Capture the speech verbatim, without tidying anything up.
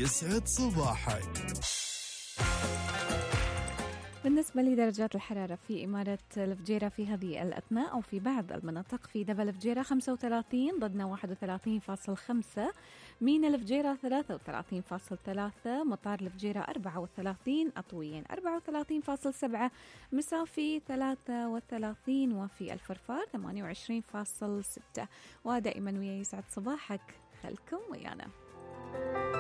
يسعد صباحك. بالنسبة لدرجات الحرارة في إمارة الفجيرة في هذه الأثناء أو في بعض المناطق: في دبا الفجيرة خمسة وثلاثين، ضدنا واحد وثلاثين فاصلة خمسة، مينا الفجيرة ثلاثة وثلاثين فاصلة ثلاثة، مطار الفجيرة أربعة وثلاثين، أطوين أربعة وثلاثين فاصلة سبعة، مسافي ثلاثة وثلاثين، وفي الفرفار ثمانية وعشرين فاصلة ستة. ودائما ويا يسعد صباحك، خلكم ويانا.